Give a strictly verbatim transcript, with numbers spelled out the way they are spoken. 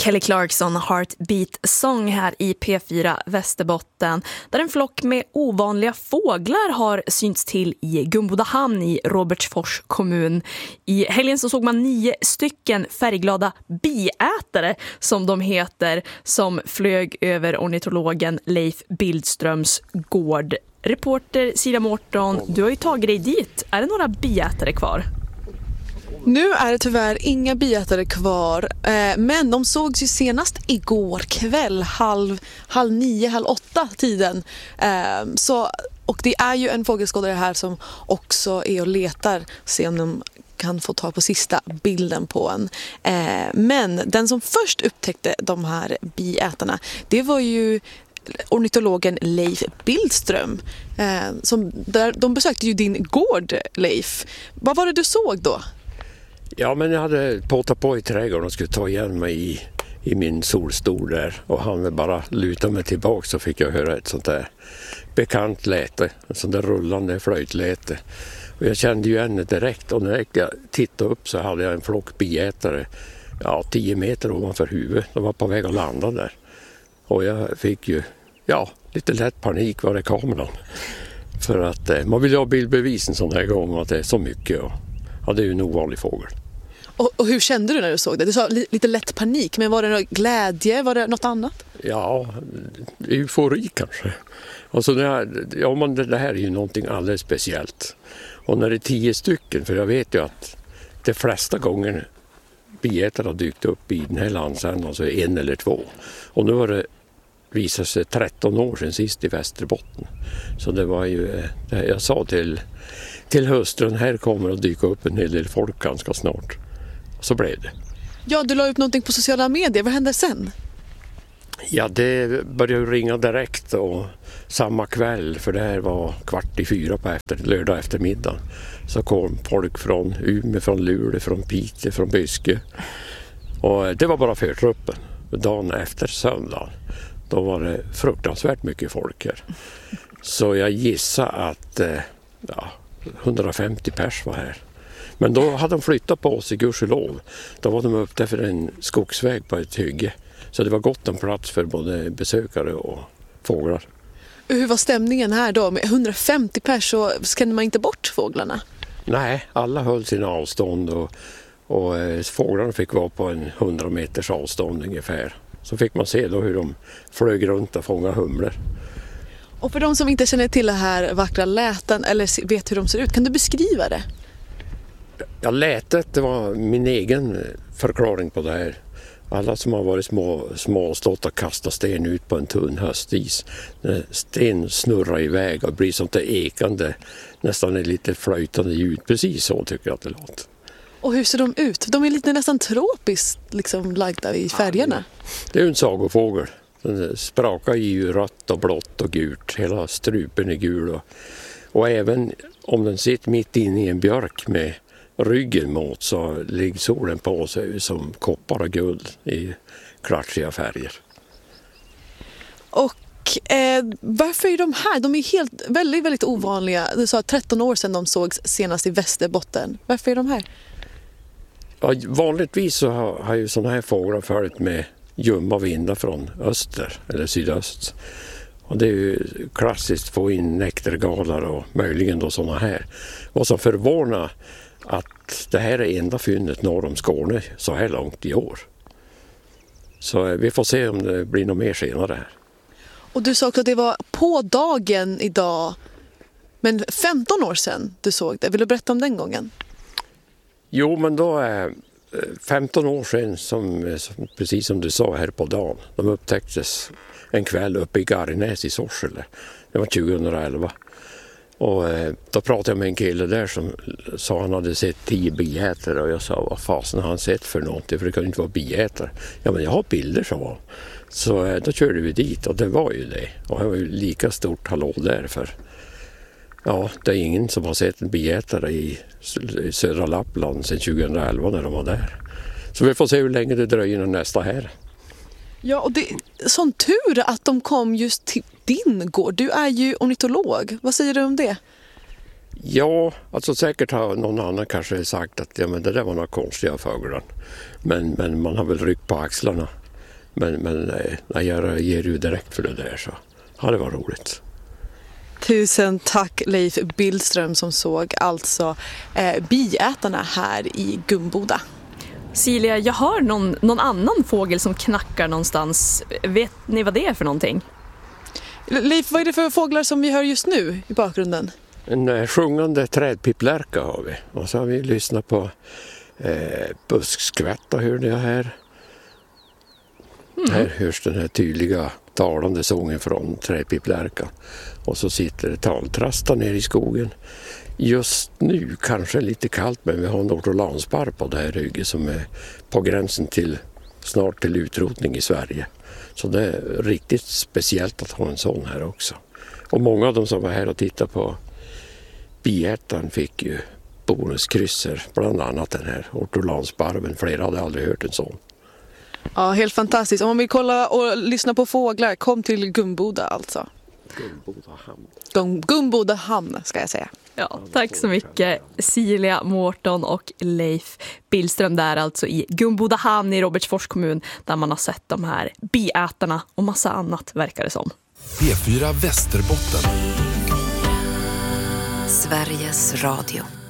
Kelly Clarkson, Heartbeat Song här i P fyra Västerbotten, där en flock med ovanliga fåglar har synts till i Gumbodahamn i Robertsfors kommun. I helgen så såg man nio stycken färgglada biätare, som de heter, som flög över ornitologen Leif Bildströms gård. Reporter Sira Mårton, du har ju tagit dig dit. Är det några biätare kvar? Nu är det tyvärr inga biätare kvar, eh, men de sågs ju senast igår kväll, halv, halv nio, halv åtta tiden. Eh, så, och det är ju en fågelskådare här som också är och letar, se om de kan få ta på sista bilden på en. Eh, men den som först upptäckte de här biätarna, det var ju ornitologen Leif Bildström. Eh, som där, de besökte ju din gård, Leif. Vad var det du såg då? Ja, men jag hade påtat på i trädgården och skulle ta igen mig i, i min solstol där. Och han vill bara luta mig tillbaka, så fick jag höra ett sånt där bekant läte. En sån där rullande flöjtläte. Och jag kände ju henne direkt, och när jag tittade upp så hade jag en flock biätare, ja, tio meter ovanför huvudet. De var på väg att landa där. Och jag fick ju, ja, lite lätt panik var det kameran. För att eh, man vill ju ha bildbevis en sån här gång att det är så mycket. Och, ja, det är ju en ovanlig fågel. Och, och hur kände du när du såg det? Du sa li- lite lätt panik, men var det något glädje? Var det något annat? Ja, eufori kanske. Alltså det här, ja, men det, det här är ju någonting alldeles speciellt. Och när det är tio stycken, för jag vet ju att de flesta gånger biätare har dykt upp i den här landsändan, så är en eller två. Och nu har det visat sig tretton år sedan sist i Västerbotten. Så det var ju, det här jag sa till, till hustrun, här kommer att dyka upp en hel del folk ganska snart. Och så blev det. Ja, du la upp någonting på sociala medier. Vad hände sen? Ja, det började ringa direkt, och samma kväll, för det här var kvart i fyra på efter, lördag eftermiddag, så kom folk från Umeå, från Luleå, från Piteå, från Byske. Och det var bara förtruppen. Dagen efter söndagen, då var det fruktansvärt mycket folk här. Så jag gissar att ja, hundrafemtio pers var här. Men då hade de flyttat på sig, gudskelov. Då var de upp där för en skogsväg på ett hygge. Så det var gott om plats för både besökare och fåglar. Hur var stämningen här då? Med hundrafemtio pers så skände man inte bort fåglarna? Nej, alla höll sina avstånd, och, och eh, fåglarna fick vara på en hundra meters avstånd ungefär. Så fick man se då hur de flög runt och fångade humlor. Och för de som inte känner till det här vackra läten eller vet hur de ser ut, kan du beskriva det? Ja, lätet, det var min egen förklaring på det här. Alla som har varit små, små stått och kastat sten ut på en tunn höstis. När sten snurrar iväg och blir sånt där ekande, nästan ett lite flöjtande ljud. Precis så tycker jag att det låter. Och hur ser de ut? De är lite nästan tropiskt liksom lagda i färgerna. Ja, det är en sagofågel. Den sprakar i rött och blått och gult. Hela strupen är gul. Och, och även om den sitter mitt inne i en björk med ryggen mot, så ligger solen på sig som koppar och guld i klatschiga färger. Och eh, varför är de här? De är helt, väldigt, väldigt ovanliga. Du sa tretton år sedan de sågs senast i Västerbotten. Varför är de här? Ja, vanligtvis så har, har ju sådana här fåglar följt med ljumma vindar från öster eller sydöst. Och det är ju klassiskt att få in näktergalar och möjligen då sådana här. Vad som förvånar att det här är enda fyndet norr om Skåne så här långt i år. Så vi får se om det blir något mer senare här. Och du sa också att det var på dagen idag, men femton år sedan du såg det. Vill du berätta om den gången? Jo, men då är femton år sedan, som, precis som du sa, här på dagen. De upptäcktes en kväll uppe i Gargnäs i Sorsele. Det var tjugohundraelva. Och eh, då pratade jag med en kille där som sa han hade sett tio biätare, och jag sa, vad fasen har han sett för någonting, för det kan inte vara biätare. Ja, men jag har bilder, så. Så eh, då körde vi dit, och det var ju det. Och det var ju lika stort hallå där, för ja, det är ingen som har sett en biätare i, i södra Lappland sedan tjugohundraelva när de var där. Så vi får se hur länge det dröjer när nästa här. Ja, och det är sån tur att de kom just till din gård. Du är ju ornitolog. Vad säger du om det? Ja, alltså säkert har någon annan kanske sagt att ja, men det där var några konstiga fåglar. Men, men man har väl ryckt på axlarna. Men, men nej, jag ger ju direkt för det där, så ja, det var roligt. Tusen tack Leif Billström som såg alltså eh, biätarna här i Gumboda. Silja, jag hör någon, någon annan fågel som knackar någonstans. Vet ni vad det är för någonting? Leif, vad är det för fåglar som vi hör just nu i bakgrunden? En eh, sjungande trädpiplärka har vi. Och så har vi lyssnat på eh, buskskvätta, hörde jag här. Mm. Här hörs den här tydliga talande sången från trädpiplärkan. Och så sitter det taltrastar ner i skogen. Just nu kanske lite kallt, men vi har en ortolansparr på det här rygget som är på gränsen till snart till utrotning i Sverige. Så det är riktigt speciellt att ha en sån här också. Och många av dem som var här och tittade på biätan fick ju bonuskryssor, bland annat den här ortolansparven. Flera hade aldrig hört en sån. Ja, helt fantastiskt. Om man vill kolla och lyssna på fåglar, kom till Gumboda alltså. Gumbodahamn. Gum, Gumbodahamn ska jag säga. Ja, tack så mycket Silja Mårton och Leif Billström där alltså i Gumbodahamn i Robertsfors kommun, där man har sett de här biätarna och massa annat, verkar det som. P fyra Västerbotten. Sveriges Radio.